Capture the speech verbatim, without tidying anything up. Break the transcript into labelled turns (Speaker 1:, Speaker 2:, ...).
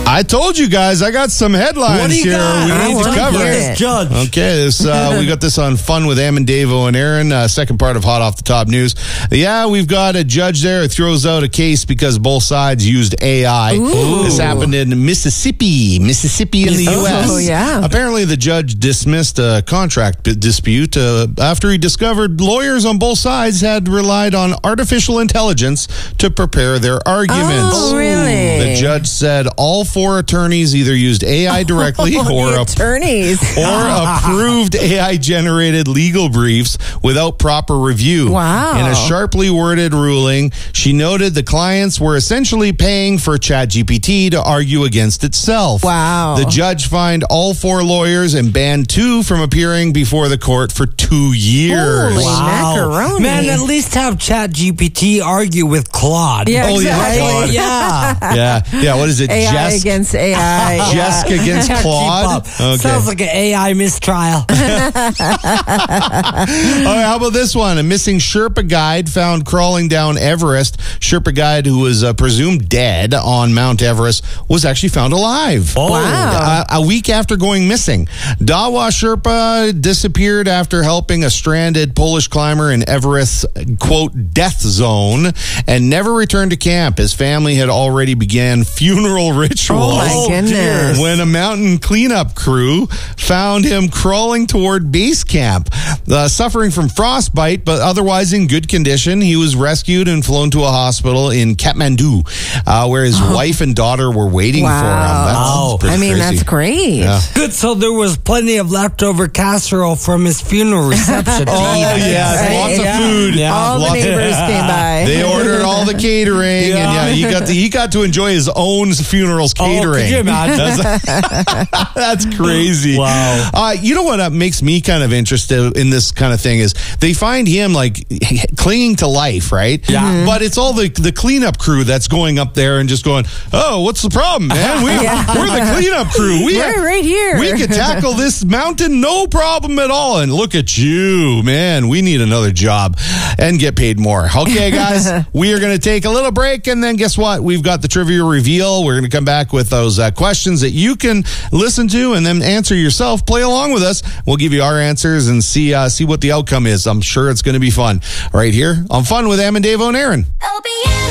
Speaker 1: I told you guys, I got some headlines
Speaker 2: What do you
Speaker 1: here
Speaker 2: got?
Speaker 1: we
Speaker 2: I
Speaker 1: need to
Speaker 2: wanna
Speaker 1: cover.
Speaker 2: hear this judge.
Speaker 1: Okay, this, uh, we got this on Fun with Em and Davo and Aaron, uh, second part of Hot Off the Top News. Yeah, we've got a judge there who throws out a case because both sides used A I.
Speaker 3: Ooh.
Speaker 1: This happened in Mississippi, Mississippi in the U S.
Speaker 3: Oh, yeah.
Speaker 1: Apparently, the judge dismissed a contract b- dispute uh, after he discovered lawyers on both sides had relied on artificial intelligence to prepare their arguments.
Speaker 3: Oh, really?
Speaker 1: The judge said all four attorneys either used A I directly
Speaker 3: Oh,
Speaker 1: or
Speaker 3: the
Speaker 1: a
Speaker 3: attorneys.
Speaker 1: or approved A I-generated legal briefs without proper review.
Speaker 3: Wow.
Speaker 1: In a sharply worded ruling, she noted the clients were essentially paying for ChatGPT to argue against itself.
Speaker 3: Wow.
Speaker 1: The judge fined all four lawyers and banned two from appearing before the court for two years.
Speaker 3: Holy macaroni.
Speaker 2: Man, at least have ChatGPT argue with Claude.
Speaker 3: Yeah,
Speaker 1: Oh, yeah,
Speaker 3: exactly.
Speaker 1: Claude.
Speaker 2: Yeah.
Speaker 1: Yeah, yeah. What is it?
Speaker 3: A I
Speaker 1: Jess?
Speaker 3: against A I.
Speaker 1: Jessica
Speaker 3: yeah.
Speaker 1: against
Speaker 2: Can't keep
Speaker 1: Claude.
Speaker 2: up. Sounds like an A I mistrial.
Speaker 1: All right, how about this one? A missing Sherpa guide found crawling down Everest. Sherpa guide who was uh, presumed dead on Mount Everest was actually found alive.
Speaker 2: Oh.
Speaker 3: Wow.
Speaker 1: Uh, a week after going missing. Dawa Sherpa disappeared after helping a stranded Polish climber in Everest's, quote, death zone and never returned to camp. His family had already began funeral rituals.
Speaker 3: Oh, my
Speaker 2: Oh,
Speaker 3: goodness.
Speaker 2: dear.
Speaker 1: When a mountain cleanup crew found him crawling toward base camp. Uh, suffering from frostbite, but otherwise in good condition, he was rescued and flown to a hospital in Kathmandu, uh, where his wife and daughter were waiting
Speaker 3: Wow.
Speaker 1: for him. That's
Speaker 2: Wow.
Speaker 1: pretty
Speaker 3: I mean,
Speaker 1: crazy.
Speaker 3: that's great.
Speaker 1: Yeah.
Speaker 2: Good, so there was plenty of leftover casserole from his funeral reception. to
Speaker 1: Oh,
Speaker 2: eat, I
Speaker 1: yeah,
Speaker 2: guess.
Speaker 1: lots of
Speaker 2: Yeah.
Speaker 1: food.
Speaker 2: Yeah.
Speaker 3: All the
Speaker 1: Lots of-
Speaker 3: neighbors came by.
Speaker 1: They ordered all the catering, and yeah, he got to, he got to enjoy his own funeral's
Speaker 2: Oh,
Speaker 1: catering.
Speaker 2: could you imagine?
Speaker 1: That's, that's crazy.
Speaker 2: Wow.
Speaker 1: Uh, you know what uh, makes me kind of interested in this kind of thing is they find him like clinging to life, right?
Speaker 2: Yeah. Mhm.
Speaker 1: But it's all the the cleanup crew that's going up there and just going, "Oh, what's the problem, man? We,
Speaker 3: Yeah.
Speaker 1: We're the cleanup crew. We
Speaker 3: We're right here.
Speaker 1: We could tackle this mountain no problem at all. And look at you, man. We need another job and get paid more." Okay, guys, we are going to take a little break, and then guess what? We've got the trivia reveal. We're going to come back with those uh, questions that you can listen to and then answer yourself. Play along with us. We'll give you our answers and see uh, see what the outcome is. I'm sure it's going to be fun right here on Fun with Em and Davo and Aaron.
Speaker 4: I'll be